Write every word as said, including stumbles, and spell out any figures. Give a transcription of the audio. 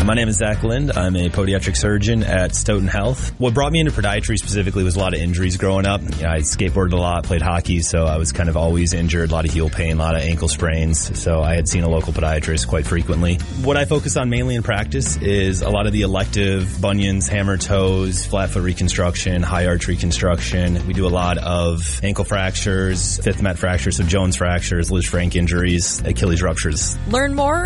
My name is Zach Lind. I'm a podiatric surgeon at Stoughton Health. What brought me into podiatry specifically was a lot of injuries growing up. You know, I skateboarded a lot, played hockey, so I was kind of always injured, a lot of heel pain, a lot of ankle sprains. So I had seen a local podiatrist quite frequently. What I focus on mainly in practice is a lot of the elective bunions, hammer toes, flat foot reconstruction, high arch reconstruction. We do a lot of ankle fractures, fifth met fractures, so Jones fractures, Liz Frank injuries, Achilles ruptures. Learn more